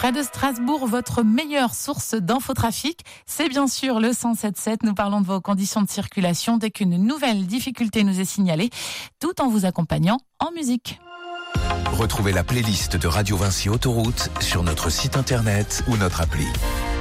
Près de Strasbourg, votre meilleure source d'infotrafic, c'est bien sûr le 107.7. Nous parlons de vos conditions de circulation dès qu'une nouvelle difficulté nous est signalée, tout en vous accompagnant en musique. Retrouvez la playlist de Radio Vinci Autoroute sur notre site internet ou notre appli.